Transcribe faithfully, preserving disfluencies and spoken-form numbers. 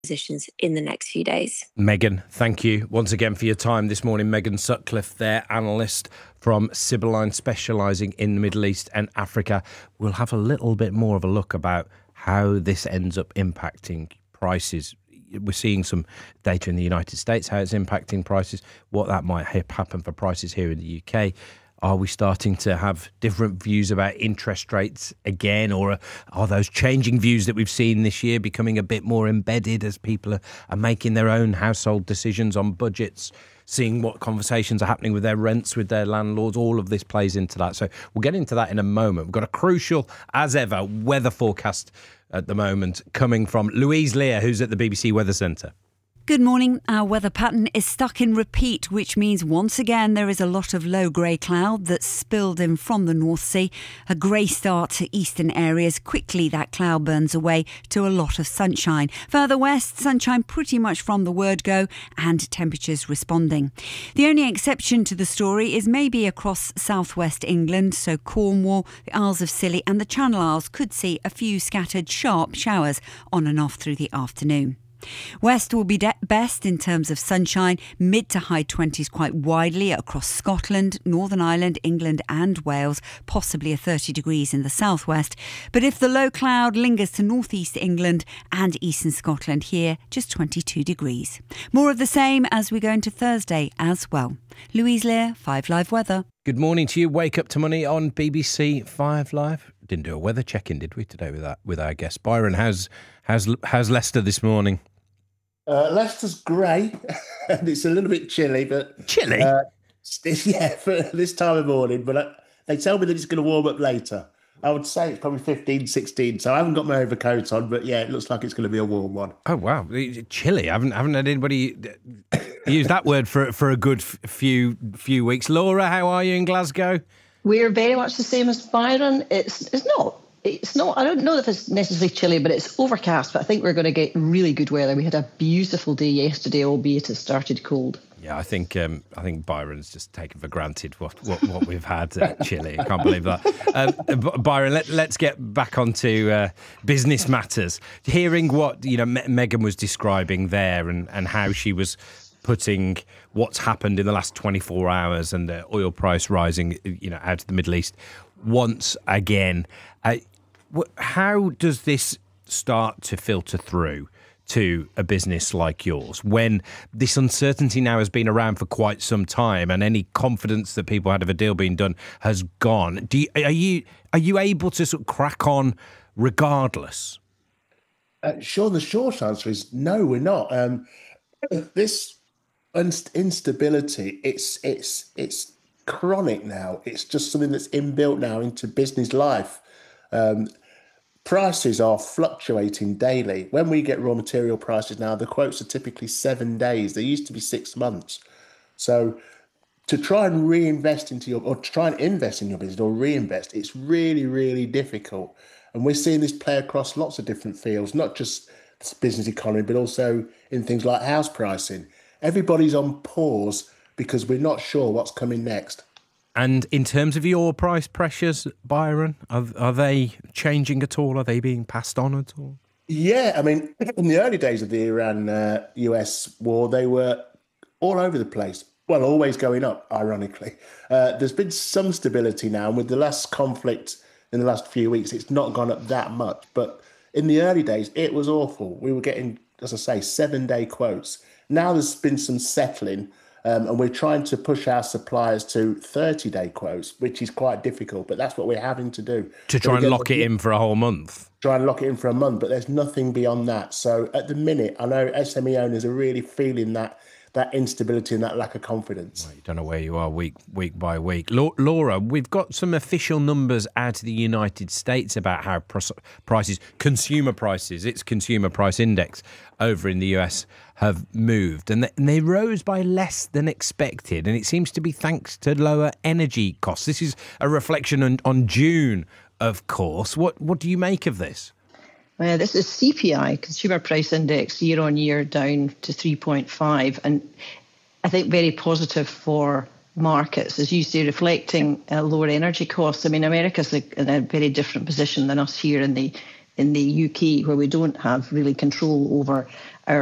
positions in the next few days. Megan, thank you once again for your time this morning. Megan Sutcliffe there, analyst from Sibylline, specialising in the Middle East and Africa. We'll have a little bit more of a look about how this ends up impacting prices. We're seeing some data in the United States, how it's impacting prices, what that might happen for prices here in the U K. Are we starting to have different views about interest rates again, or are those changing views that we've seen this year becoming a bit more embedded as people are, are making their own household decisions on budgets, seeing what conversations are happening with their rents, with their landlords? All of this plays into that. So we'll get into that in a moment. We've got a crucial, as ever, weather forecast at the moment coming from Louise Lear, who's at the B B C Weather Centre. Good morning. Our weather pattern is stuck in repeat, which means once again there is a lot of low grey cloud that's spilled in from the North Sea. A grey start to eastern areas. Quickly that cloud burns away to a lot of sunshine. Further west, sunshine pretty much from the word go and temperatures responding. The only exception to the story is maybe across southwest England, so Cornwall, the Isles of Scilly and the Channel Isles could see a few scattered sharp showers on and off through the afternoon. West will be de- best in terms of sunshine, mid to high twenties quite widely across Scotland, Northern Ireland, England and Wales, possibly a thirty degrees in the southwest. But if the low cloud lingers to northeast England and eastern Scotland, here just twenty-two degrees. More of the same as we go into Thursday as well. Louise Lear, Five Live Weather. Good morning to you. Wake up to money on B B C Five Live. Didn't do a weather check-in, did we, today with that with our guest Byron? How's how's how's Leicester this morning? Uh, Leicester's grey and it's a little bit chilly, but chilly. Uh, yeah, for this time of morning. But uh, they tell me that it's going to warm up later. I would say it's probably fifteen, sixteen. So I haven't got my overcoat on, but yeah, it looks like it's going to be a warm one. Oh wow, chilly! I haven't haven't had anybody use that word for for a good few few weeks. Laura, how are you in Glasgow? We're very much the same as Byron. It's it's not. It's not, I don't know if it's necessarily chilly, but it's overcast. But I think we're going to get really good weather. We had a beautiful day yesterday, albeit it started cold. Yeah, I think um, I think Byron's just taken for granted what what, what we've had at Chile. I can't believe that. Um, Byron, let, let's get back onto uh, business matters. Hearing what you know Me- Megan was describing there, and, and how she was putting what's happened in the last twenty-four hours and the oil price rising, you know, out of the Middle East once again. Uh, How does this start to filter through to a business like yours when this uncertainty now has been around for quite some time and any confidence that people had of a deal being done has gone? Do you, are you are you able to sort of crack on regardless? Uh, sure, the short answer is no, we're not. Um, this instability, it's it's it's chronic now. It's just something that's inbuilt now into business life. Um, Prices are fluctuating daily. When we get raw material prices now, the quotes are typically seven days. They used to be six months. So to try and reinvest into your, or to try and invest in your business or reinvest, it's really, really difficult. And we're seeing this play across lots of different fields, not just the business economy, but also in things like house pricing. Everybody's on pause because we're not sure what's coming next. And in terms of your price pressures, Byron, are, are they changing at all? Are they being passed on at all? Yeah, I mean, in the early days of the Iran-U S uh, war, they were all over the place. Well, always going up, ironically. Uh, there's been some stability now, and with the last conflict in the last few weeks, it's not gone up that much. But in the early days, it was awful. We were getting, as I say, seven-day quotes. Now there's been some settling. Um, and we're trying to push our suppliers to thirty-day quotes, which is quite difficult, but that's what we're having to do. To try and lock it in for a whole month? Try and lock it in for a month, but there's nothing beyond that. So at the minute, I know S M E owners are really feeling that that instability and that lack of confidence. Well, you don't know where you are week week by week. Laura, we've got some official numbers out of the United States about how prices, consumer prices, its consumer price index over in the U S have moved, and they rose by less than expected, and it seems to be thanks to lower energy costs. This is a reflection on, on June, of course. What what do you make of this? Well, this is C P I, Consumer Price Index, year on year down to three point five, and I think very positive for markets, as you say, reflecting uh, lower energy costs. I mean, America's in a very different position than us here in the in the U K, where we don't have really control over